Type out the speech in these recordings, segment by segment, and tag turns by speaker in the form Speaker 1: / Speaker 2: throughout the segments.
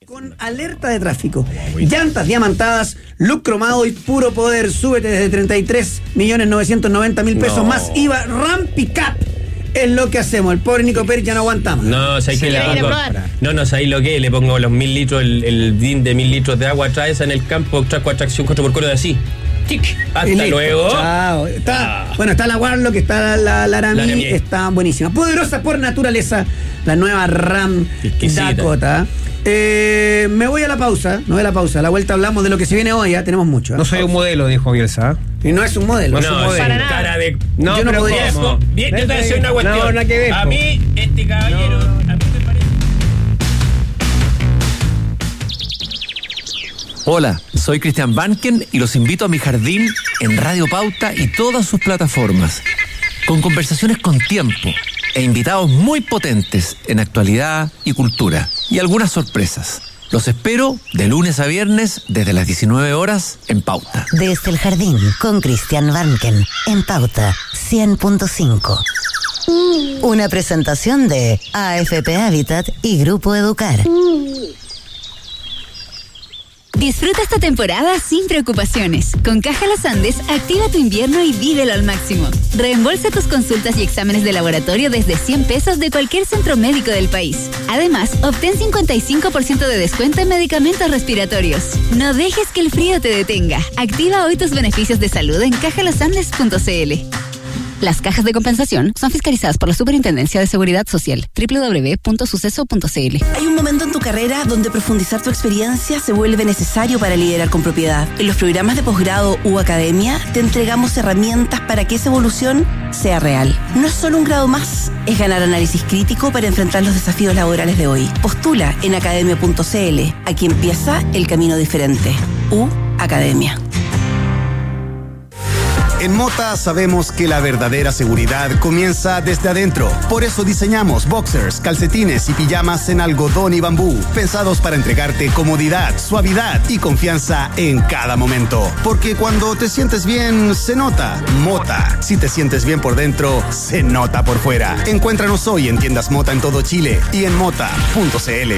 Speaker 1: Con alerta de tráfico, llantas diamantadas, look cromado y puro poder. Súbete desde 33.990.000 pesos más IVA. RAM Pickup es lo que hacemos. El pobre Nico Pérez ya no aguantamos.
Speaker 2: No, ¿sabes qué le pongo? No, ¿sabéis lo que? Le pongo los 1.000 litros, el DIN de 1.000 litros de agua, traes en el campo, traco atracción 4x4 de así. Hasta luego.
Speaker 1: Chao. Bueno, está la Warlock, está la Laramie, está buenísima. Poderosa por naturaleza, la nueva RAM Dakota. Me voy a la pausa. A la vuelta hablamos de lo que se viene hoy. Tenemos mucho.
Speaker 3: No soy un modelo, dijo Bielsa.
Speaker 1: Y no es un modelo.
Speaker 3: No es un modelo.
Speaker 2: Para nada. Cara de...
Speaker 1: No, yo no podría.
Speaker 2: Bien, yo te voy a decir una cuestión.
Speaker 3: No, nada que ver.
Speaker 2: A mí, este caballero, a mí me parece...
Speaker 4: Hola, soy Cristian Banken y los invito a mi jardín en Radio Pauta y todas sus plataformas, con conversaciones con tiempo e invitados muy potentes en actualidad y cultura, y algunas sorpresas. Los espero de lunes a viernes desde las 19 horas en Pauta.
Speaker 5: Desde el jardín con Cristian Banken en Pauta 100.5. Una presentación de AFP Habitat y Grupo Educar.
Speaker 6: Disfruta esta temporada sin preocupaciones. Con Caja Los Andes, activa tu invierno y vívelo al máximo. Reembolsa tus consultas y exámenes de laboratorio desde 100 pesos de cualquier centro médico del país. Además, obtén 55% de descuento en medicamentos respiratorios. No dejes que el frío te detenga. Activa hoy tus beneficios de salud en cajalosandes.cl. Las cajas de compensación son fiscalizadas por la Superintendencia de Seguridad Social. www.suceso.cl.
Speaker 7: Hay un momento en tu carrera donde profundizar tu experiencia se vuelve necesario para liderar con propiedad. En los programas de posgrado u academia te entregamos herramientas para que esa evolución sea real. No es solo un grado más, es ganar análisis crítico para enfrentar los desafíos laborales de hoy. Postula en academia.cl. Aquí empieza el camino diferente. Academia.
Speaker 8: En Mota sabemos que la verdadera seguridad comienza desde adentro. Por eso diseñamos boxers, calcetines y pijamas en algodón y bambú, pensados para entregarte comodidad, suavidad y confianza en cada momento. Porque cuando te sientes bien, se nota. Mota. Si te sientes bien por dentro, se nota por fuera. Encuéntranos hoy en tiendas Mota en todo Chile y en mota.cl.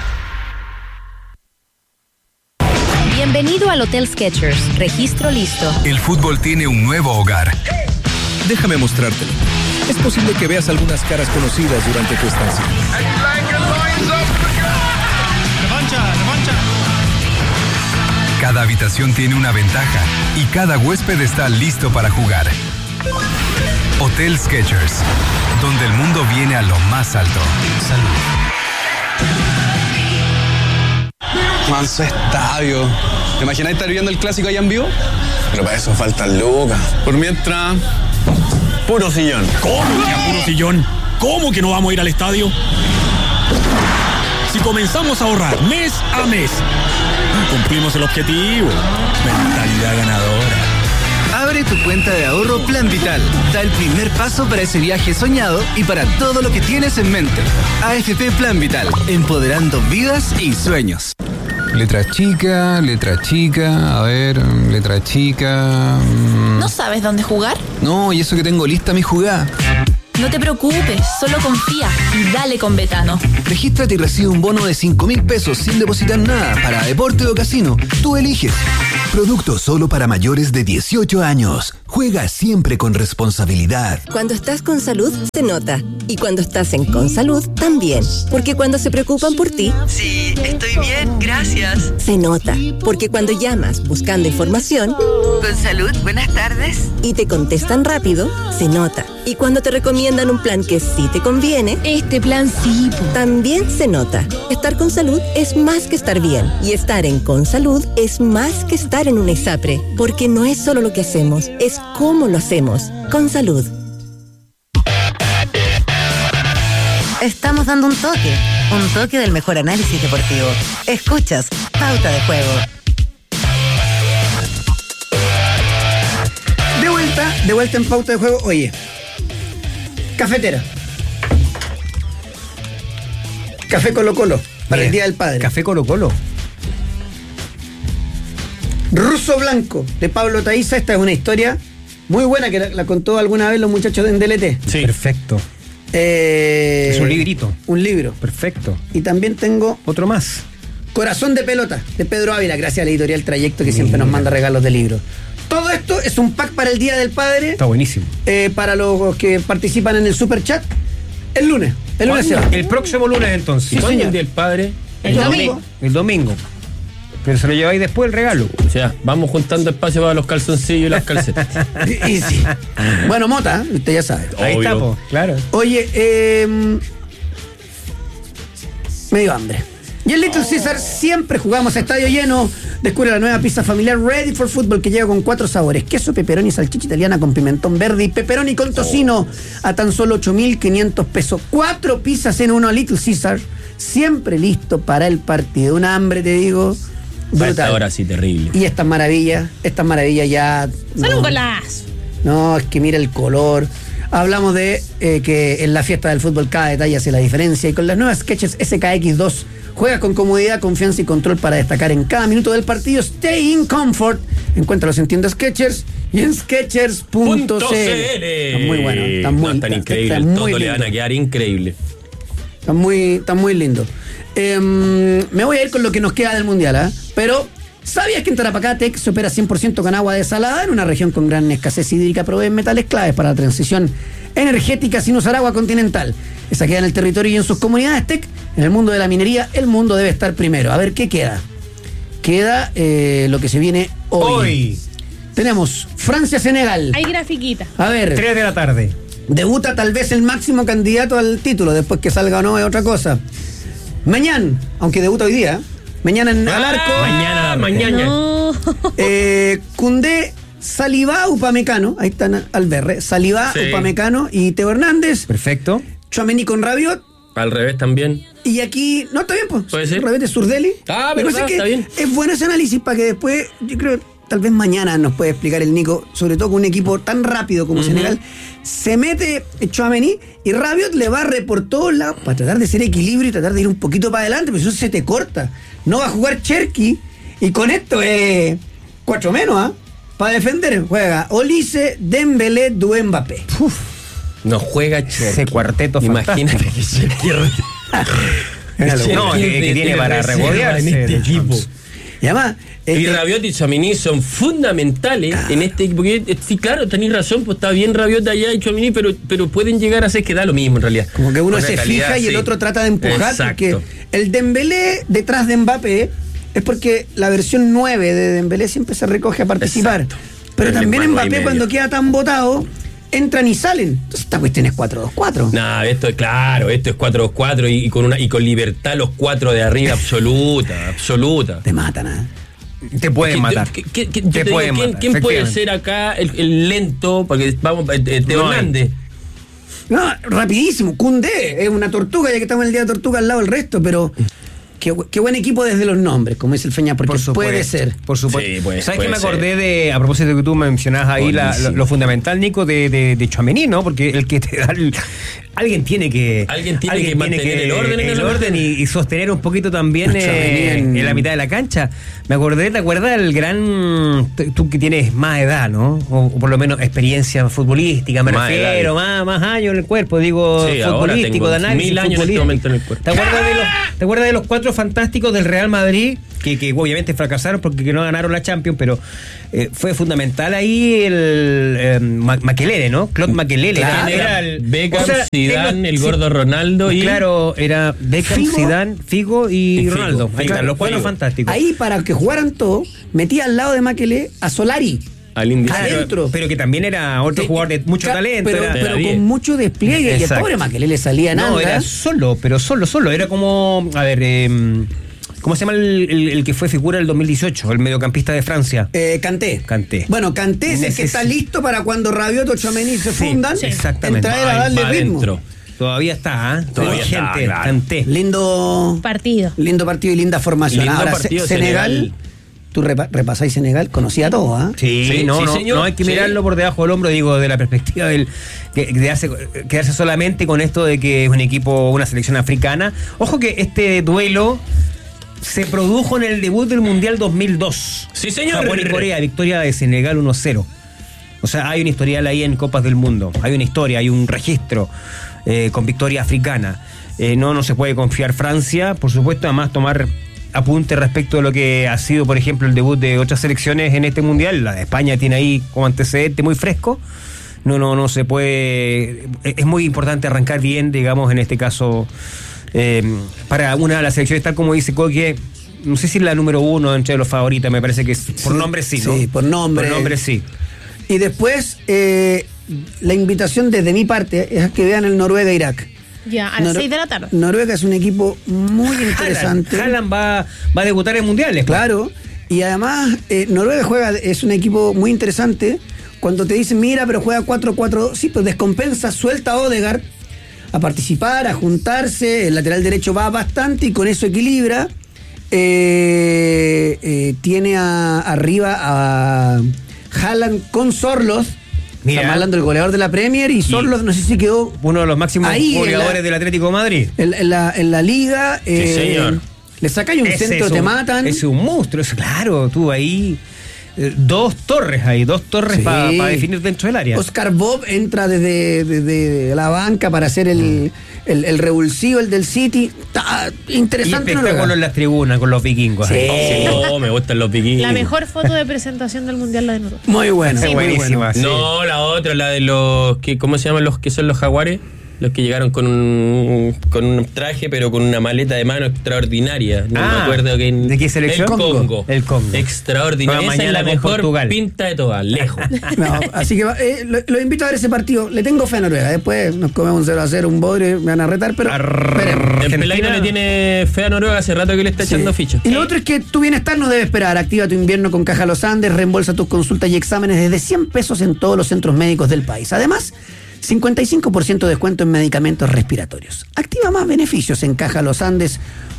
Speaker 9: Bienvenido al Hotel Skechers. Registro listo.
Speaker 10: El fútbol tiene un nuevo hogar. Déjame mostrártelo. Es posible que veas algunas caras conocidas durante tu estancia.
Speaker 11: Revancha.
Speaker 10: Cada habitación tiene una ventaja y cada huésped está listo para jugar. Hotel Skechers, donde el mundo viene a lo más alto. Salud.
Speaker 12: Manso estadio. ¿Te imaginas estar viendo el clásico allá en vivo? Pero para eso faltan lucas. Por mientras, puro sillón.
Speaker 11: ¿Cómo que a puro sillón? ¿Cómo que no vamos a ir al estadio? Si comenzamos a ahorrar mes a mes, cumplimos el objetivo. Mentalidad ganadora.
Speaker 13: Abre tu cuenta de ahorro Plan Vital. Da el primer paso para ese viaje soñado y para todo lo que tienes en mente. AFP Plan Vital, empoderando vidas y sueños.
Speaker 3: Letra chica, a ver, letra chica.
Speaker 7: ¿No sabes dónde jugar?
Speaker 3: No, y eso que tengo lista mi jugada.
Speaker 7: No te preocupes, solo confía y dale con Betano.
Speaker 13: Regístrate y recibe un bono de 5.000 pesos sin depositar nada para deporte o casino. Tú eliges.
Speaker 14: Producto solo para mayores de 18 años. Juega siempre con responsabilidad.
Speaker 15: Cuando estás con salud, se nota. Y cuando estás en Consalud, también. Porque cuando se preocupan por ti...
Speaker 16: Sí, estoy bien, gracias.
Speaker 15: Se nota. Porque cuando llamas buscando información...
Speaker 16: Consalud, buenas tardes.
Speaker 15: Y te contestan rápido, se nota. Y cuando te recomiendan un plan que sí te conviene...
Speaker 7: Este plan sí.
Speaker 15: También se nota. Estar con salud es más que estar bien. Y estar en Consalud es más que estar en una ISAPRE. Porque no es solo lo que hacemos, es cómo lo hacemos. Consalud.
Speaker 5: Estamos dando un toque del mejor análisis deportivo. Escuchas Pauta de Juego.
Speaker 1: De vuelta en Pauta de Juego. Oye, cafetera. Café Colo Colo para el Día del Padre.
Speaker 3: Café Colo Colo.
Speaker 1: Ruso Blanco de Pablo Taiza. Esta es una historia muy buena que la contó alguna vez los muchachos de DLT.
Speaker 3: Sí. Perfecto. Es un librito.
Speaker 1: Un libro.
Speaker 3: Perfecto.
Speaker 1: Y también tengo
Speaker 3: otro más.
Speaker 1: Corazón de pelota, de Pedro Ávila, gracias a la editorial Trayecto que siempre nos manda regalos de libros. Todo esto es un pack para el Día del Padre.
Speaker 3: Está buenísimo.
Speaker 1: Para los que participan en el Super Chat. El lunes se va.
Speaker 3: El próximo lunes entonces.
Speaker 1: Sí,
Speaker 2: ¿Cuándo
Speaker 1: señor.
Speaker 2: el Día del Padre?
Speaker 1: El domingo.
Speaker 3: El domingo. Pero se lo lleváis después el regalo.
Speaker 2: O sea, vamos juntando espacio para los calzoncillos y las calcetas.
Speaker 1: Y sí. Bueno, Mota, usted ya sabe.
Speaker 3: Ahí está, po, claro.
Speaker 1: Oye, me dio hambre. Y en Little Caesar siempre jugamos a estadio lleno. Descubre la nueva pizza familiar Ready for Football que llega con 4 sabores: queso, pepperoni, salchicha italiana con pimentón verde y pepperoni con tocino a tan solo 8.500 pesos. 4 pizzas en uno. Little Caesar, siempre listo para el partido. Un hambre, te digo, brutal.
Speaker 2: Ahora sí, terrible.
Speaker 1: Y estas maravillas ya...
Speaker 17: Son un golazo.
Speaker 1: No, es que mira el color. Hablamos de que en la fiesta del fútbol cada detalle hace la diferencia. Y con las nuevas Skechers SKX2 juegas con comodidad, confianza y control para destacar en cada minuto del partido. Stay in comfort. Encuéntralos en tiendas Skechers y en Skechers.cl. Están muy buenos.
Speaker 2: Están increíbles. Todo le van a quedar increíble.
Speaker 1: Están muy lindos. Me voy a ir con lo que nos queda del Mundial, pero ¿sabías que en Tarapacá Tech se opera 100% con agua desalada? En una región con gran escasez hídrica proveen metales claves para la transición energética sin usar agua continental. Esa queda en el territorio y en sus comunidades Tech. En el mundo de la minería, el mundo debe estar primero. A ver, ¿qué queda? Queda lo que se viene hoy. Tenemos Francia-Senegal.
Speaker 17: Hay grafiquita.
Speaker 1: A ver.
Speaker 3: 3 de la tarde.
Speaker 1: Debuta tal vez el máximo candidato al título. Después que salga o no es otra cosa. Mañana, aunque debuta hoy día, mañana al arco.
Speaker 2: Mañana.
Speaker 17: No.
Speaker 1: Koundé, Saliba, Upamecano. Ahí están Alberre. Saliba,
Speaker 2: Sí.
Speaker 1: Upamecano y Teo Hernández.
Speaker 3: Perfecto.
Speaker 1: Tchouaméni con Rabiot.
Speaker 2: Al revés también.
Speaker 1: Y aquí, no, está bien, pues.
Speaker 2: Puede ser.
Speaker 1: Rabiot es Zurdeli.
Speaker 2: Ah,
Speaker 1: Lo que
Speaker 2: verdad,
Speaker 1: pasa es que
Speaker 2: está bien.
Speaker 1: es bueno ese análisis para que después, yo creo, tal vez mañana nos puede explicar el Nico, sobre todo con un equipo tan rápido como Senegal. Se mete Tchouaméni y Rabiot le barre por todos lados para tratar de hacer equilibrio y tratar de ir un poquito para adelante, pero eso se te corta. No va a jugar Cherki y con esto es 4 menos, para defender. Juega Olise, Dembélé, Mbappé.
Speaker 2: No juega Cherki.
Speaker 3: Ese cuarteto
Speaker 2: Imagínate que Cherki.
Speaker 3: No, que tiene para regodearse
Speaker 2: en este equipo.
Speaker 1: Y además...
Speaker 2: Y Rabiot y Tchouaméni son fundamentales en este equipo. Porque, sí, claro, tenéis razón, pues está bien Rabiot allá y Tchouaméni, pero pueden llegar a ser que da lo mismo en realidad.
Speaker 1: Como que uno
Speaker 2: Con
Speaker 1: se
Speaker 2: la
Speaker 1: fija
Speaker 2: calidad,
Speaker 1: y el
Speaker 2: sí.
Speaker 1: otro trata de empujar.
Speaker 2: Exacto.
Speaker 1: Porque el Dembélé detrás de Mbappé es porque la versión 9 de Dembélé siempre se recoge a participar.
Speaker 2: Exacto.
Speaker 1: Pero
Speaker 2: Pero
Speaker 1: también
Speaker 2: el Mbappé
Speaker 1: Mbappé cuando queda tan botado, entran y salen. Entonces esta cuestión es 4-2-4.
Speaker 2: No, esto es claro, esto es 4-2-4 y con libertad los 4 de arriba absoluta.
Speaker 1: Te matan,
Speaker 3: Te pueden matar.
Speaker 2: ¿Quién puede ser acá el lento? Porque vamos, Teo Hernández.
Speaker 1: No, rapidísimo. Koundé es una tortuga, ya que estamos en el día de tortuga al lado del resto, pero qué buen equipo desde los nombres, como dice el Feña, porque puede ser.
Speaker 3: Por supuesto.
Speaker 2: Sí, puede
Speaker 3: ¿Sabes
Speaker 2: ser.
Speaker 3: qué me acordé de, a propósito de que tú mencionabas ahí lo fundamental, Nico, de Tchouaméni, ¿no? Porque el que te da alguien tiene que
Speaker 2: mantener el orden
Speaker 3: y sostener un poquito también en la mitad de la cancha. Me acordé, ¿te acuerdas del gran, tú que tienes más edad, ¿no? O por lo menos experiencia futbolística, me refiero, más años en el cuerpo, digo,
Speaker 2: sí,
Speaker 3: futbolístico, de análisis
Speaker 2: 1000 años en este momento en el cuerpo.
Speaker 3: ¿Te acuerdas de los 4 fantásticos del Real Madrid? Que obviamente fracasaron porque no ganaron la Champions, pero fue fundamental ahí el Makelele, ¿no? Claude Makelele.
Speaker 2: Claro, era el Beckham, Zidane, el gordo Ronaldo y...
Speaker 3: Claro, era Beckham, Zidane, Figo y Ronaldo. Ahí están, los 4 fantásticos.
Speaker 1: Ahí, para que jugaran todos, metía al lado de Makelele a Solari.
Speaker 3: Adentro. Pero que también era otro jugador de mucho talento.
Speaker 1: Pero con mucho despliegue.
Speaker 3: Exacto.
Speaker 1: Y el pobre Makelele le salía nada.
Speaker 3: No, era solo. Era como, a ver, ¿cómo se llama el que fue figura del 2018? El mediocampista de Francia.
Speaker 1: Kanté.
Speaker 3: Bueno,
Speaker 1: Kanté es el que está listo para cuando Rabiot o Tchouaméni se fundan.
Speaker 3: Exactamente.
Speaker 1: Entrar a darle ritmo.
Speaker 3: Todavía está,
Speaker 2: Todavía está,
Speaker 3: gente,
Speaker 2: claro.
Speaker 3: Kanté.
Speaker 1: Lindo partido y linda formación.
Speaker 2: Lindo
Speaker 1: Ahora,
Speaker 2: partido,
Speaker 1: Senegal. Tú repasáis Senegal, conocía todo, ¿ah?
Speaker 3: Sí, no hay que mirarlo por debajo del hombro, digo, de la perspectiva del quedarse solamente con esto de que es un equipo, una selección africana. Ojo que este duelo se produjo en el debut del Mundial 2002.
Speaker 2: Sí, señor.
Speaker 3: Japón y Corea, victoria de Senegal 1-0. O sea, hay un historial ahí en Copas del Mundo. Hay una historia, hay un registro con victoria africana. No se puede confiar Francia, por supuesto, además tomar apunte respecto de lo que ha sido, por ejemplo, el debut de otras selecciones en este mundial. La de España tiene ahí como antecedente muy fresco. No se puede. Es muy importante arrancar bien, digamos, en este caso, para una de las selecciones, tal como dice Coque. No sé si es la número 1 entre los favoritas, me parece que por nombre sí, ¿no?
Speaker 1: Sí, por nombre.
Speaker 3: Por nombre sí.
Speaker 1: Y después, la invitación desde mi parte es que vean el Noruega-Irak.
Speaker 17: Ya, a las 6 de la tarde.
Speaker 1: Noruega es un equipo muy interesante.
Speaker 3: Haaland va a debutar en mundiales.
Speaker 1: Claro. Y además, Noruega es un equipo muy interesante. Cuando te dicen, mira, pero juega 4-4-2, sí, pues descompensa, suelta a Odegaard a participar, a juntarse. El lateral derecho va bastante y con eso equilibra. Tiene arriba a Haaland con Sorloth. Estamos hablando del goleador de la Premier y Sorloth, no sé si quedó
Speaker 3: uno de los máximos goleadores del Atlético de Madrid.
Speaker 1: En la liga.
Speaker 2: Sí, señor.
Speaker 1: Le sacáis un centro, te matan.
Speaker 3: Es un monstruo, claro, tú ahí. Dos torres para definir dentro del área.
Speaker 1: Oscar Bob entra desde la banca para hacer el revulsivo, el del City. Está interesante.
Speaker 3: Y espectáculo en las tribunas con los vikingos.
Speaker 1: Sí.
Speaker 2: Me gustan los vikingos.
Speaker 17: La mejor foto de presentación del Mundial, la de Noruega.
Speaker 1: Muy buena.
Speaker 17: Sí,
Speaker 3: buenísima.
Speaker 2: Sí. No, la otra, la de los... ¿Cómo se llaman los que son los jaguares? Los que llegaron con un traje, pero con una maleta de mano extraordinaria. No me acuerdo que
Speaker 3: ¿de qué selección?
Speaker 2: El Congo. Extraordinaria. Esa es la mejor Portugal. Pinta de todas, lejos.
Speaker 1: No, así que lo invito a ver ese partido. Le tengo fe a Noruega. Después nos comemos un 0-0, un bodre, me van a retar, pero esperemos.
Speaker 2: El Pelaino le tiene fe a Noruega, hace rato que le está echando fichas.
Speaker 1: Y lo otro es que tu bienestar no debe esperar. Activa tu invierno con Caja Los Andes, reembolsa tus consultas y exámenes desde 100 pesos en todos los centros médicos del país. Además, 55% de descuento en medicamentos respiratorios. Activa más beneficios en cajalosandes.cl.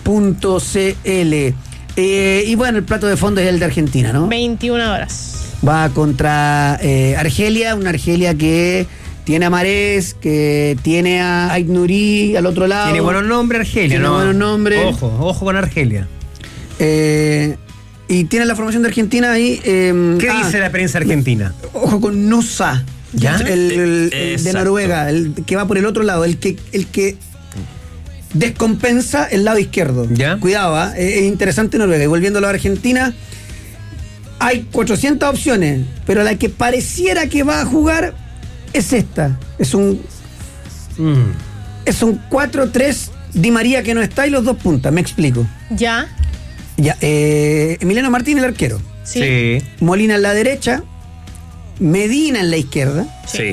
Speaker 1: Y bueno, el plato de fondo es el de Argentina, ¿no?
Speaker 17: 21 horas.
Speaker 1: Va contra Argelia, una Argelia que tiene a Marés, que tiene a Ait Nouri al otro lado.
Speaker 3: Tiene buenos nombres Argelia,
Speaker 1: tiene buenos nombres.
Speaker 3: Ojo con Argelia.
Speaker 1: Y tiene la formación de Argentina ahí.
Speaker 3: ¿Qué dice la prensa argentina?
Speaker 1: Ojo con Nusa.
Speaker 3: ¿Ya?
Speaker 1: El de Noruega, el que va por el otro lado, el que descompensa el lado izquierdo.
Speaker 3: ¿Ya?
Speaker 1: Cuidado, es interesante Noruega. Y volviendo a la Argentina, hay 400 opciones, pero la que pareciera que va a jugar es esta. Es un 4-3 Di María que no está y los dos puntas, me explico.
Speaker 17: Ya.
Speaker 1: Emiliano Martínez, el arquero.
Speaker 3: Sí.
Speaker 1: Molina en la derecha, Medina en la izquierda.
Speaker 3: Sí.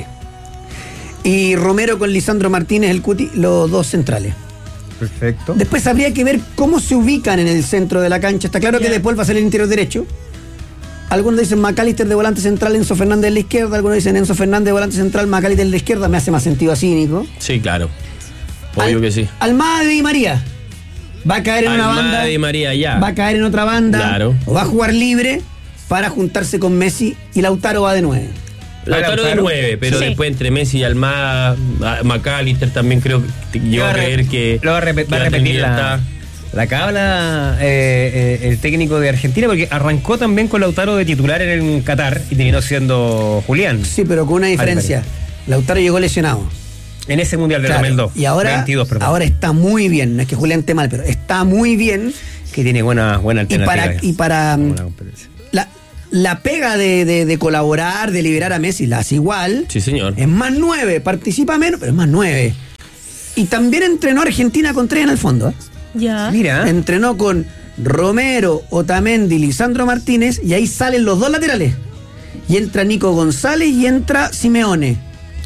Speaker 1: Y Romero con Lisandro Martínez, el Cuti, los dos centrales.
Speaker 3: Perfecto.
Speaker 1: Después habría que ver cómo se ubican en el centro de la cancha. Está claro que después va a ser el interior derecho. Algunos dicen McAllister de volante central, Enzo Fernández en la izquierda. Algunos dicen Enzo Fernández de volante central, McAllister en la izquierda. Me hace más sentido así, Nico.
Speaker 2: Sí, claro. Obvio que sí.
Speaker 1: Almada de Di María. Va a caer en una banda.
Speaker 2: De Di María, ya.
Speaker 1: Va a caer en otra banda.
Speaker 2: Claro.
Speaker 1: O va a jugar libre para juntarse con Messi y Lautaro va de 9.
Speaker 2: Lautaro de 9, pero después entre Messi y Almada, McAllister también creo que llegó a creer que...
Speaker 3: Lo va a repetir la cábala el técnico de Argentina, porque arrancó también con Lautaro de titular en el Qatar y terminó siendo Julián.
Speaker 1: Sí, pero con una diferencia. Lautaro llegó lesionado.
Speaker 3: En ese Mundial de 2002.
Speaker 1: Y ahora,
Speaker 3: 22,
Speaker 1: ahora está muy bien. No es que Julián esté mal, pero está muy bien.
Speaker 3: Que tiene buena alternativa.
Speaker 1: Y para la pega de colaborar, de liberar a Messi, la hace igual.
Speaker 2: Sí, señor.
Speaker 1: Es más 9, participa menos, pero es más 9. Y también entrenó a Argentina con 3 en el fondo.
Speaker 17: Ya.
Speaker 1: Mira. Entrenó con Romero, Otamendi, Lisandro Martínez, y ahí salen los dos laterales. Y entra Nico González y entra Simeone.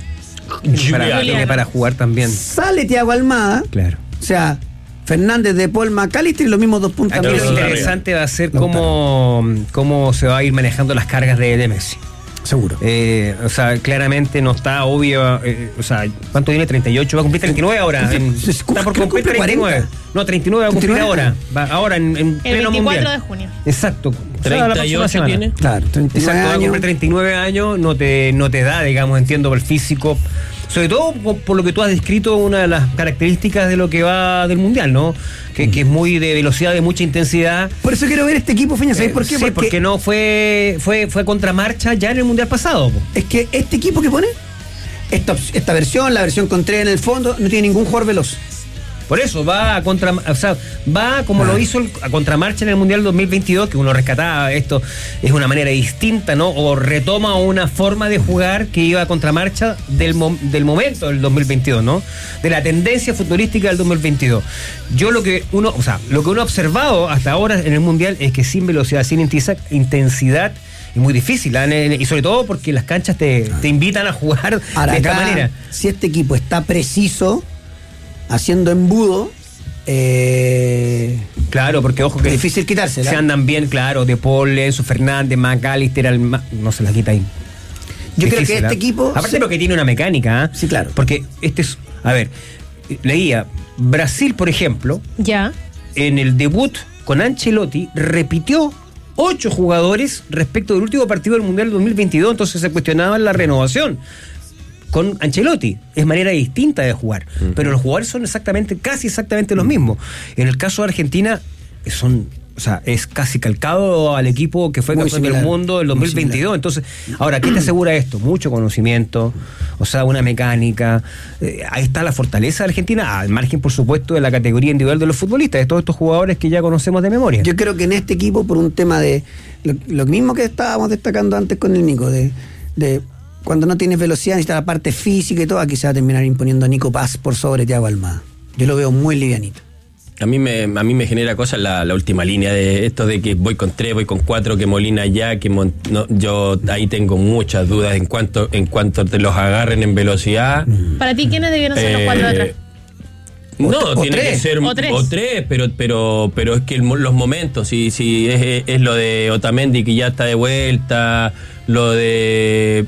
Speaker 3: Tiene para jugar también.
Speaker 1: Sale Thiago Almada.
Speaker 3: Claro.
Speaker 1: O sea, Fernández de Paul McAllister y los mismos dos puntas.
Speaker 3: Aquí lo interesante va a ser cómo se va a ir manejando las cargas de Messi.
Speaker 1: Seguro.
Speaker 3: O sea, claramente no está obvio. O sea, ¿cuánto tiene? 38. Va a cumplir 39 ahora. Está por cumplir 39. No, 39 va a cumplir ahora. Ahora en pleno mundial.
Speaker 17: El 24 de junio.
Speaker 3: Exacto.
Speaker 2: 38 tiene.
Speaker 1: Claro, 39
Speaker 3: años. Va a cumplir 39 años. No te da, digamos, entiendo, por el físico. Sobre todo por lo que tú has descrito, una de las características de lo que va del mundial, ¿no? Que es muy de velocidad, de mucha intensidad.
Speaker 1: Por eso quiero ver este equipo, Feña. ¿Sabes por qué?
Speaker 3: Sí, porque no fue contramarcha ya en el mundial pasado.
Speaker 1: Es que este equipo que pone, esta versión, la versión con 3 en el fondo, no tiene ningún jugador veloz.
Speaker 3: Por eso va como lo hizo a contramarcha en el Mundial 2022, que uno rescataba esto, es una manera distinta, ¿no? O retoma una forma de jugar que iba a contramarcha del momento del 2022, ¿no? De la tendencia futbolística del 2022. Yo lo que uno ha observado hasta ahora en el Mundial es que sin velocidad, sin intensidad, es muy difícil, y sobre todo porque las canchas te invitan a jugar
Speaker 1: ahora,
Speaker 3: de esta
Speaker 1: acá,
Speaker 3: manera.
Speaker 1: Si este equipo está preciso, haciendo embudo,
Speaker 3: claro, porque ojo que
Speaker 1: es difícil quitársela.
Speaker 3: Se andan bien, claro, De Paul, Enzo Fernández, McAllister, no se la quita ahí.
Speaker 1: Yo
Speaker 3: difícil,
Speaker 1: creo que este equipo...
Speaker 3: Aparte porque tiene una mecánica, ¿eh?
Speaker 1: Sí, claro.
Speaker 3: Porque leía, Brasil, por ejemplo,
Speaker 17: ya
Speaker 3: en el debut con Ancelotti, repitió 8 jugadores respecto del último partido del Mundial 2022, entonces se cuestionaba la renovación. Con Ancelotti es manera distinta de jugar, pero los jugadores son casi exactamente los mismos. En el caso de Argentina es casi calcado al equipo que fue campeón del mundo del 2022. Entonces, ahora, ¿qué te asegura esto? Mucho conocimiento, una mecánica. Ahí está la fortaleza de Argentina, al margen, por supuesto, de la categoría individual de los futbolistas, de todos estos jugadores que ya conocemos de memoria.
Speaker 1: Yo creo que en este equipo, por un tema de lo mismo que estábamos destacando antes con el Nico, de cuando no tienes velocidad, necesitas la parte física y todo, aquí se va a terminar imponiendo a Nico Paz por sobre Thiago Almada. Yo lo veo muy livianito.
Speaker 2: A mí me genera cosas la última línea de esto de que voy con 3, voy con 4, que Molina ya, yo ahí tengo muchas dudas en cuanto te los agarren en velocidad.
Speaker 17: Para ti, ¿quiénes debieron ser los 4 de atrás?
Speaker 2: Tiene que ser o tres, pero es que los momentos, si es lo de Otamendi que ya está de vuelta, lo de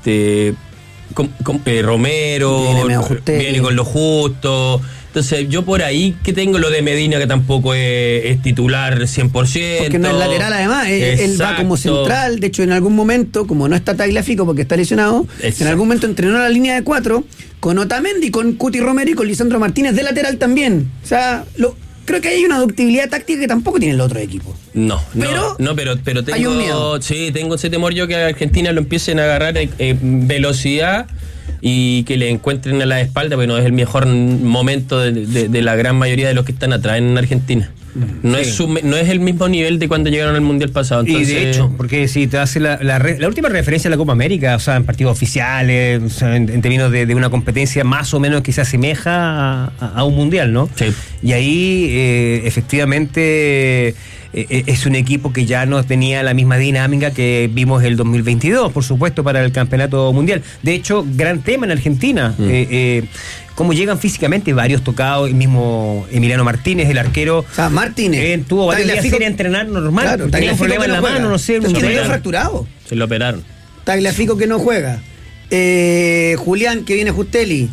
Speaker 2: Romero viene con lo justo. Entonces yo por ahí que tengo lo de Medina, que tampoco es titular 100%.
Speaker 1: Porque no es lateral además, él va como central. De hecho, en algún momento, como no está Tagliafico porque está lesionado, en algún momento entrenó la línea de 4 con Otamendi, con Cuti Romero y con Lisandro Martínez de lateral también. O sea, creo que hay una ductibilidad táctica que tampoco tiene el otro equipo.
Speaker 2: Pero tengo,
Speaker 1: hay un miedo.
Speaker 2: Sí, tengo ese temor yo que a Argentina lo empiecen a agarrar velocidad y que le encuentren a la espalda, porque no es el mejor momento de la gran mayoría de los que están atrás en Argentina. No es el mismo nivel de cuando llegaron al Mundial pasado. Entonces,
Speaker 3: y de hecho, porque si te hace la última referencia a la Copa América, en partidos oficiales, en términos de una competencia más o menos que se asemeja a un Mundial, ¿no? Sí. Y ahí, efectivamente, es un equipo que ya no tenía la misma dinámica que vimos el 2022, por supuesto, para el Campeonato Mundial. De hecho, gran tema en Argentina. Cómo llegan físicamente, varios tocados, el mismo Emiliano Martínez, el arquero.
Speaker 1: Martínez
Speaker 3: tuvo varios días sin entrenar normal,
Speaker 1: claro,
Speaker 3: tenía un problema en la mano, no sé.
Speaker 1: Se lo fracturado.
Speaker 2: Se lo operaron.
Speaker 1: Tagliafico que no juega. Julián, que viene Justelli.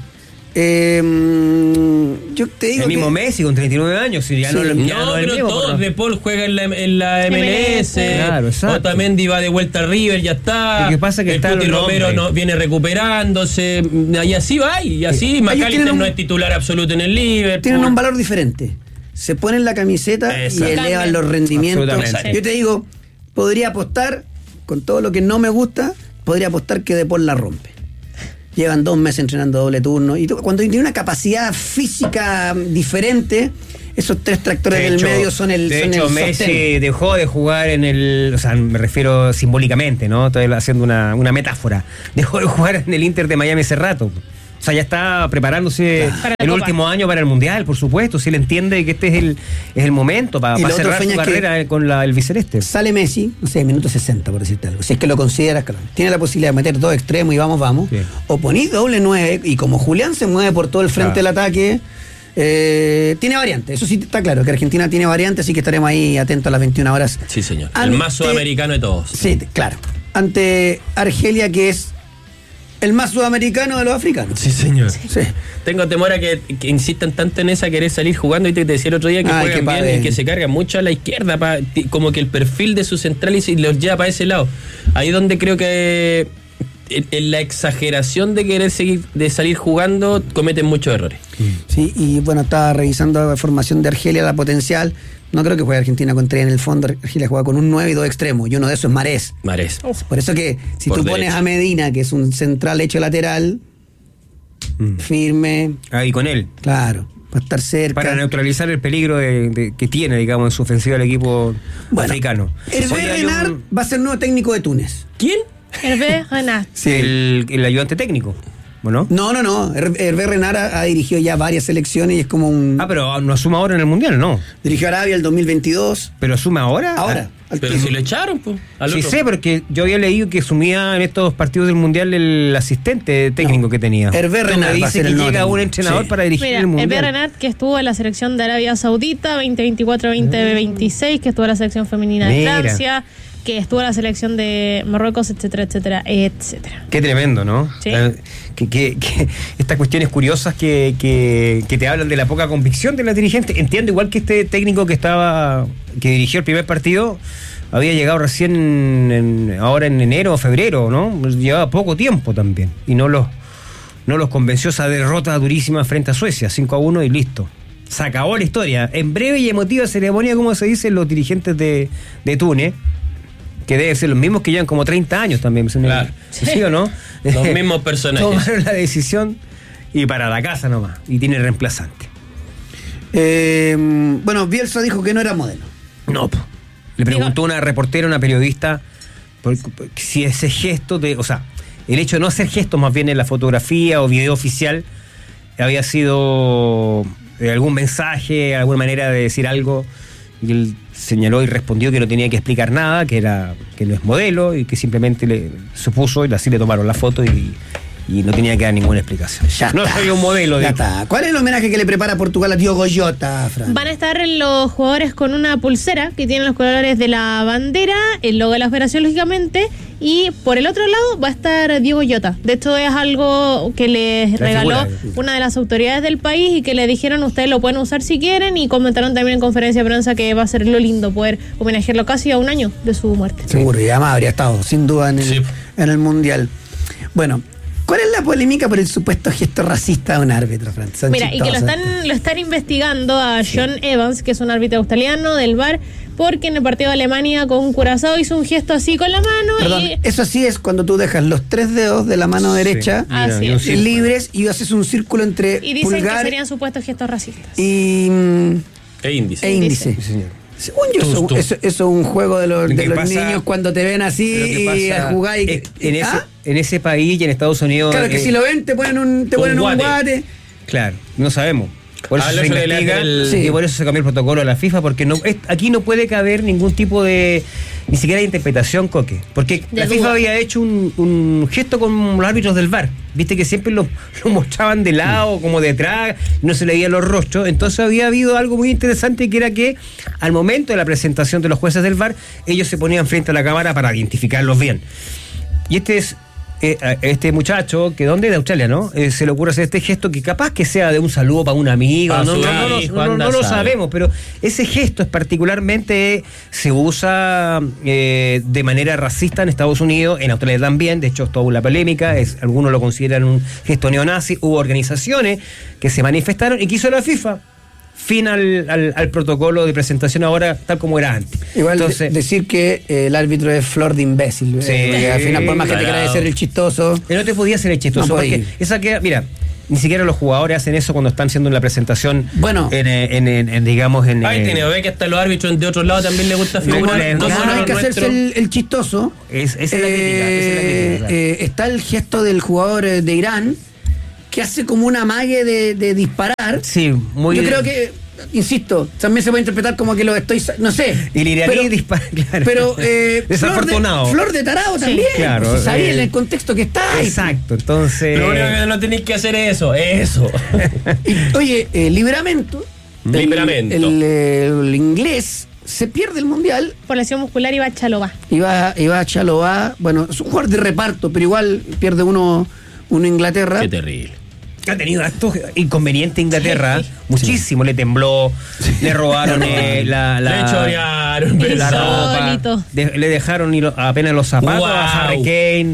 Speaker 1: Yo te digo
Speaker 3: el mismo Messi con 39 años, si ya no lo
Speaker 2: pero todos. De Paul juega en la MLS. Claro, exacto. Otamendi va de vuelta a River, ya está.
Speaker 3: Lo que pasa que
Speaker 2: el Cuti Romero viene recuperándose, y así va, y así McAllister no es titular absoluto en el Liverpool.
Speaker 1: Tienen un valor diferente. Se ponen la camiseta y elevan los rendimientos. Yo te digo, podría apostar, con todo lo que no me gusta, podría apostar que De Paul la rompe. Llevan 2 meses entrenando doble turno. Y cuando tiene una capacidad física diferente, esos 3 tractores del medio son el
Speaker 3: De hecho, Messi
Speaker 1: sostén.
Speaker 3: dejó de jugar en el... me refiero simbólicamente, ¿no? Estoy haciendo una metáfora. Dejó de jugar en el Inter de Miami hace rato. Ya está preparándose el último año para el Mundial, por supuesto. Si él entiende que este es el momento para cerrar su carrera con el albiceleste.
Speaker 1: Sale Messi, no sé, minuto 60, por decirte algo. Si es que lo consideras, claro. Tiene la posibilidad de meter 2 extremos y vamos. Sí. O ponís doble 9, y como Julián se mueve por todo el frente del ataque, tiene variante. Eso sí está claro, que Argentina tiene variante, así que estaremos ahí atentos a las 21 horas.
Speaker 2: Sí, señor. El más sudamericano de todos.
Speaker 1: Sí, claro. Ante Argelia, que es el más sudamericano de los africanos.
Speaker 2: Sí, señor. Sí. Tengo temor a que insistan tanto en esa querer salir jugando. Y te decía el otro día que juegan bien y que se cargan mucho a la izquierda, como que el perfil de su central y los lleva para ese lado. Ahí donde creo que en la exageración de querer salir jugando cometen muchos errores.
Speaker 1: Sí, y bueno, estaba revisando la formación de Argelia, la potencial. No creo que juegue Argentina con 3 en el fondo. Argelia juega con un 9 y 2 extremos. Y uno de esos es Marés. Por eso que si tú pones a Medina, que es un central hecho lateral, firme.
Speaker 3: Y con él.
Speaker 1: Claro. para estar cerca.
Speaker 3: Para neutralizar el peligro que tiene, digamos, en su ofensiva el equipo africano.
Speaker 1: Hervé Renard va a ser nuevo técnico de Túnez.
Speaker 2: ¿Quién?
Speaker 17: Hervé Renard.
Speaker 3: Sí. El ayudante técnico. ¿No?
Speaker 1: No. Hervé Renard ha dirigido ya varias selecciones y es como un...
Speaker 3: pero no asuma ahora en el Mundial, ¿no?
Speaker 1: Dirigió Arabia el 2022.
Speaker 3: ¿Pero asume ahora?
Speaker 1: Ahora.
Speaker 2: Pero si lo echaron, pues.
Speaker 3: Sí sé, porque yo había leído que asumía en estos partidos del Mundial el asistente técnico que tenía.
Speaker 1: Hervé Renard
Speaker 3: dice que llega un entrenador para dirigir el Mundial.
Speaker 17: Hervé Renard, que estuvo en la selección de Arabia Saudita 2024-2026, que estuvo en la selección femenina de Francia, que estuvo en la selección de Marruecos, etcétera, etcétera, etcétera.
Speaker 3: Qué tremendo, ¿no? Sí. Que estas cuestiones curiosas que te hablan de la poca convicción de la dirigente. Entiendo igual que este técnico que dirigió el primer partido había llegado recién ahora en enero o febrero, ¿no? Llevaba poco tiempo también y no los convenció esa derrota durísima frente a Suecia, 5-1 y listo. Se acabó la historia. En breve y emotiva ceremonia, como se dice, los dirigentes de Túnez, que deben ser los mismos que llevan como 30 años también.
Speaker 2: Claro.
Speaker 3: ¿Sí o no?
Speaker 2: Los mismos personajes.
Speaker 3: Tomaron la decisión y para la casa nomás. Y tiene reemplazante.
Speaker 1: Bielsa dijo que no era modelo.
Speaker 3: No, le preguntó una reportera, una periodista, si ese gesto el hecho de no hacer gestos más bien en la fotografía o video oficial había sido algún mensaje, alguna manera de decir algo. Y él señaló y respondió que no tenía que explicar nada, que no es modelo y que simplemente le supuso y así le tomaron la foto y no tenía que dar ninguna explicación. No soy un modelo.
Speaker 1: Ya está. ¿Cuál es el homenaje que le prepara Portugal a Diogo Jota, Fran?
Speaker 17: Van a estar los jugadores con una pulsera que tiene los colores de la bandera, el logo de la federación, lógicamente, y por el otro lado va a estar Diogo Jota. De hecho, es algo que les regaló una de las autoridades del país y que le dijeron, ustedes lo pueden usar si quieren, y comentaron también en conferencia de prensa que va a ser lo lindo poder homenajearlo casi a un año de su muerte.
Speaker 1: Seguro, y además habría estado sin duda en el Mundial. Bueno, ¿cuál es la polémica por el supuesto gesto racista de un árbitro, Fran?
Speaker 17: Mira, y que lo están investigando a John Evans, que es un árbitro australiano del VAR, porque en el partido de Alemania con Curazao hizo un gesto así con la mano.
Speaker 1: Perdón, eso sí es cuando tú dejas los 3 dedos de la mano derecha libres y haces un círculo entre
Speaker 17: y dicen
Speaker 1: pulgar
Speaker 17: que serían supuestos gestos racistas.
Speaker 1: E índice.
Speaker 3: Sí, señor.
Speaker 1: Según yo, eso es un juego de los niños cuando te ven así y a jugar.
Speaker 3: En ese país y en Estados Unidos.
Speaker 1: Claro, que si lo ven, te ponen un guate.
Speaker 3: Claro, no sabemos. Por eso se investiga y por eso se cambió el protocolo de la FIFA, porque aquí no puede caber ningún tipo de, ni siquiera de interpretación, Coque. Porque la FIFA había hecho un gesto con los árbitros del VAR. Viste que siempre lo mostraban de lado, como detrás, no se le veían los rostros. Entonces había habido algo muy interesante, que era que al momento de la presentación de los jueces del VAR, ellos se ponían frente a la cámara para identificarlos bien. Y este muchacho, que ¿dónde? De Australia, ¿no? Se le ocurre hacer este gesto que capaz que sea de un saludo para un amigo, no lo sabemos, pero ese gesto es particularmente se usa de manera racista en Estados Unidos, en Australia también. De hecho, es toda una polémica, algunos lo consideran un gesto neonazi. Hubo organizaciones que se manifestaron y que hizo la FIFA fin al protocolo de presentación ahora tal como era antes.
Speaker 1: Igual decir que el árbitro es flor de imbécil. Al final, por más que te quiera ser el chistoso,
Speaker 3: no te podía ser el chistoso, porque esa queda, mira, ni siquiera los jugadores hacen eso cuando están haciendo la presentación.
Speaker 1: Bueno,
Speaker 3: digamos en.
Speaker 2: Ay, tiene que hasta los árbitros de otro lado también les gusta figurar.
Speaker 1: No hay que hacerse el chistoso.
Speaker 3: Esa es la crítica.
Speaker 1: Está el gesto del jugador de Irán, que hace como una amague de disparar.
Speaker 3: Sí, muy
Speaker 1: Yo creo que, insisto, también se puede interpretar como que lo estoy, no sé.
Speaker 3: Y el iraní dispara, claro.
Speaker 1: Pero
Speaker 3: desafortunado.
Speaker 1: Flor de tarado también.
Speaker 3: Claro.
Speaker 1: Pues, sabía en el contexto que está.
Speaker 3: Exacto, entonces.
Speaker 2: Lo único que no tenéis que hacer es eso.
Speaker 1: Oye, Libramento. El inglés se pierde el Mundial.
Speaker 17: Por lesión muscular iba a Chalobah.
Speaker 1: Iba a Chalobah. Bueno, es un jugador de reparto, pero igual pierde uno Inglaterra.
Speaker 2: Qué terrible.
Speaker 3: Ha tenido actos inconvenientes Inglaterra, muchísimo, le tembló, le robaron
Speaker 2: le chorearon,
Speaker 3: la ropa, le dejaron apenas los zapatos a Harry Kane.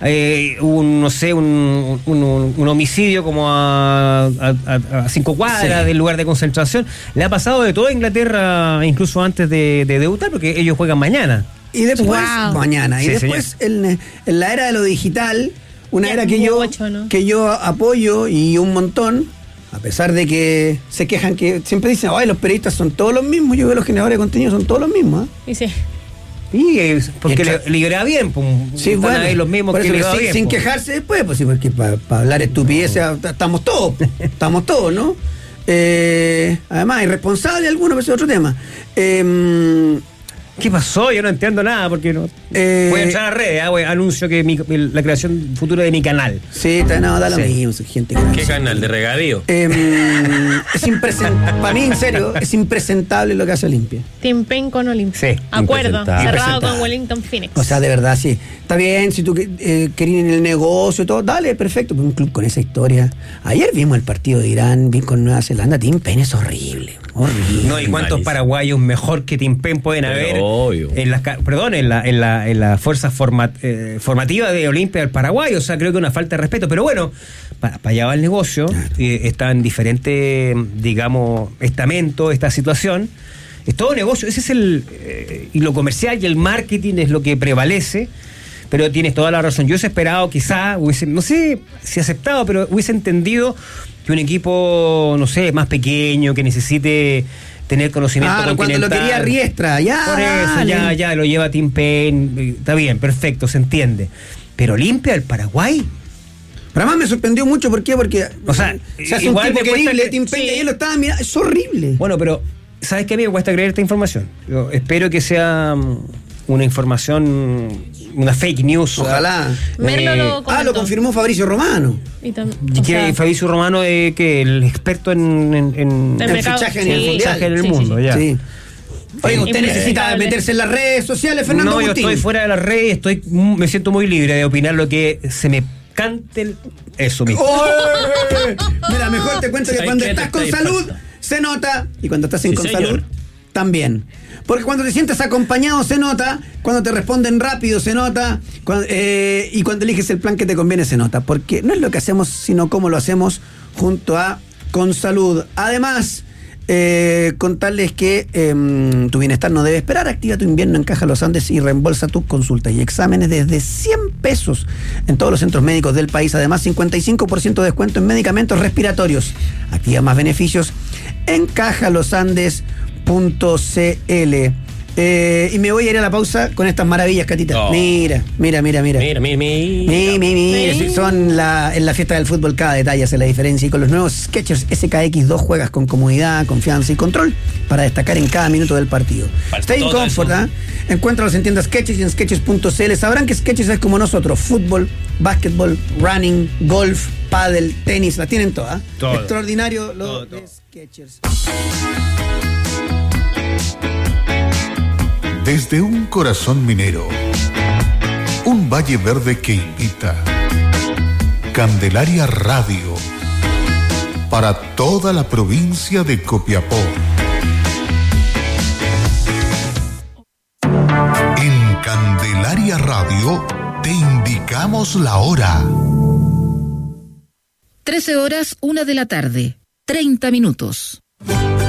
Speaker 3: Un homicidio como a 5 cuadras del lugar de concentración. Le ha pasado de todo a Inglaterra, incluso antes de debutar, porque ellos juegan mañana.
Speaker 1: Y después, después en la era de lo digital, una era que yo apoyo y un montón, A pesar de que se quejan que siempre dicen, ay, los periodistas son todos los mismos, yo veo los generadores de contenido son todos los mismos.
Speaker 17: Y sí.
Speaker 3: Y porque le irá bien, pues.
Speaker 1: Sí, bueno,
Speaker 3: ahí los mismos que le va bien,
Speaker 1: sin quejarse después, pues sí, porque para hablar estupideces estamos todos, ¿no? Además, irresponsable alguno, pero ese es otro tema.
Speaker 3: ¿Qué pasó? Yo no entiendo nada porque no. Voy a entrar a redes, anuncio que la creación futura de mi canal.
Speaker 1: Sí, da lo mismo, gente.
Speaker 2: ¿Qué canal? ¿De regadío?
Speaker 1: Es impresentable. Para mí, en serio, es impresentable lo que hace Olimpia.
Speaker 17: Tim Payne con Olimpia.
Speaker 3: Sí.
Speaker 17: Acuerdo, cerrado con Wellington Phoenix.
Speaker 1: O sea, de verdad, sí. Está bien, si tú querés en el negocio y todo, dale, perfecto. Pero un club con esa historia. Ayer vimos el partido de Irán con Nueva Zelanda. Tim Payne es horrible.
Speaker 3: No, ¿y cuántos paraguayos mejor que Tim Payne pueden haber? Obvio. En la fuerza formativa de Olimpia del Paraguay? O sea, creo que es una falta de respeto. Pero bueno, para allá va el negocio. Está en diferentes, digamos, estamentos esta situación. Es todo negocio. Ese es y lo comercial y el marketing es lo que prevalece. Pero tienes toda la razón. Yo hubiese esperado, quizá, no sé si aceptado, pero hubiese entendido que un equipo, no sé, más pequeño, que necesite tener conocimiento continental.
Speaker 1: Cuando lo quería Riestra, ya.
Speaker 3: Por eso, ya lo lleva Tim Payne. Está bien, perfecto, se entiende. Pero Olimpia del Paraguay.
Speaker 1: Pero además me sorprendió mucho, ¿por qué? Porque
Speaker 3: se
Speaker 1: hace un tipo querible, Tim Payne, y él lo estaba mirando, es horrible.
Speaker 3: Bueno, pero ¿sabes qué? A mí me cuesta creer esta información. Yo espero que sea una información, una fake news.
Speaker 1: Ojalá.
Speaker 17: Merlo
Speaker 1: lo confirmó Fabricio Romano.
Speaker 3: Fabricio Romano, que el experto en
Speaker 1: fichaje
Speaker 3: en el mundo. Ya.
Speaker 1: Sí. Oye, usted necesita meterse en las redes sociales, Fernando
Speaker 3: No,
Speaker 1: Agustín.
Speaker 3: Yo estoy fuera de las redes, me siento muy libre de opinar lo que se me cante eso mismo.
Speaker 1: Mira, mejor te cuento que cuando estás con salud se nota, y cuando estás con salud también. Porque cuando te sientes acompañado se nota, cuando te responden rápido se nota, y cuando eliges el plan que te conviene se nota. Porque no es lo que hacemos, sino cómo lo hacemos junto a Consalud. Además, contarles que tu bienestar no debe esperar. Activa tu invierno en Caja Los Andes y reembolsa tus consultas y exámenes desde 100 pesos en todos los centros médicos del país. Además, 55% de descuento en medicamentos respiratorios. Activa más beneficios en cajalosandes.cl. Y me voy a ir a la pausa con estas maravillas, Catita. Mira. Son en la fiesta del fútbol cada detalle hace la diferencia. Y con los nuevos Skechers SKX2 juegas con comodidad, confianza y control para destacar en cada minuto del partido. Stay in comfort, Encuéntralos en tiendas Skechers y en Skechers.cl. Sabrán que Skechers es como nosotros: fútbol, básquetbol, running, golf, pádel, tenis, la tienen todas. Extraordinario lo de Skechers.
Speaker 18: Desde un corazón minero, un valle verde que invita. Candelaria Radio, para toda la provincia de Copiapó. En Candelaria Radio te indicamos la hora.
Speaker 19: 13 horas, 1 de la tarde, 30 minutos.